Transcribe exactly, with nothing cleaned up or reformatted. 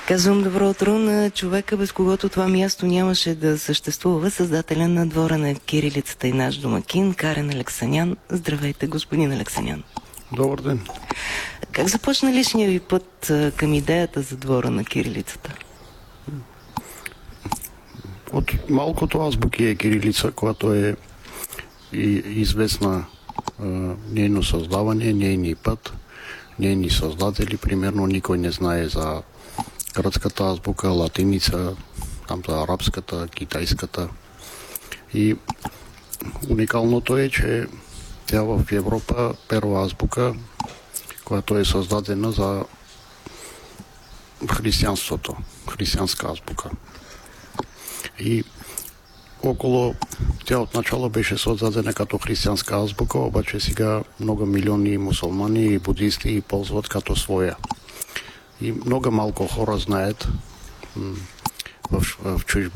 Казвам добро утро на човека, без когото това място нямаше да съществува, създателя на двора на кирилицата и наш домакин, Карен Алексанян. Здравейте, господин Алексанян. Добър ден. Как започна личния ви път към идеята за двора на кирилицата? От малкото азбуки е кирилица, която е известна е, нейно създаване, нейни път, нейни създатели. Примерно никой не знае за гръцката азбука, латиница, там за арабската, китайската. И уникалното е, че тя в Европа първа азбука, която е създадена за християнството, християнска азбука. И около, тя отначало беше създадена като християнска азбука, обаче сега много милиони мусулмани и буддисти ползват като своя. И много малко хора знаят в, в чужбина